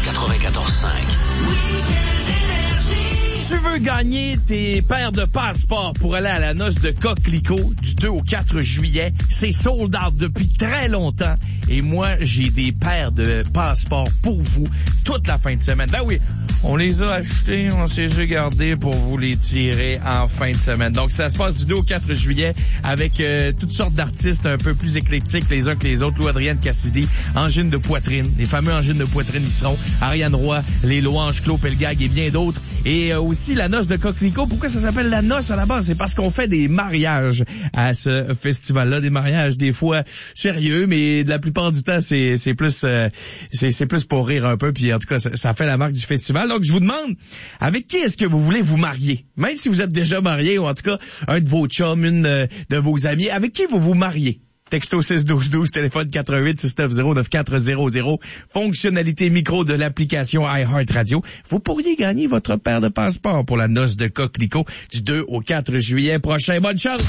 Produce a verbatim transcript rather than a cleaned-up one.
quatre-vingt-quatorze cinq. Tu veux gagner tes paires de passeports pour aller à la noce de Coquelicot du deux au quatre juillet. C'est sold out depuis très longtemps. Et moi, j'ai des paires de passeports pour vous toute la fin de semaine. Ben oui, on les a achetés, on s'est gardés pour vous les tirer en fin de semaine. Donc, ça se passe du deux au quatre juillet avec euh, toutes sortes d'artistes un peu plus éclectiques les uns que les autres. Lou-Adrienne Cassidy, Angine de poitrine, les fameux Angines de poitrine y seront. Ariane Roy, les Louanges, Claude Pelgag et bien d'autres. Et euh, aussi la noce de Coquelicot. Pourquoi ça s'appelle la noce à la base? C'est parce qu'on fait des mariages à ce festival-là. Des mariages des fois sérieux, mais la plupart du temps, c'est, c'est plus euh, c'est, c'est plus pour rire un peu. Puis en tout cas, ça, ça fait la marque du festival. Donc, je vous demande, avec qui est-ce que vous voulez vous marier? Même si vous êtes déjà marié, ou en tout cas, un de vos chums, une euh, de vos amis, avec qui vous vous mariez? Texto six douze douze, téléphone quatre un huit six neuf zéro neuf quatre zéro zéro, fonctionnalité micro de l'application iHeartRadio. Vous pourriez gagner votre paire de passeports pour la noce de Coquelicot du deux au quatre juillet prochain. Bonne chance!